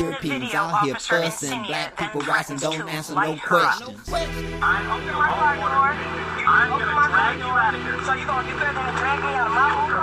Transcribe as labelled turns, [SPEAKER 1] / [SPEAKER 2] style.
[SPEAKER 1] Europeans out here fussing, black people rising, don't answer no questions.
[SPEAKER 2] I'm gonna drag you out of here. So you gonna get back and drag me out of my home?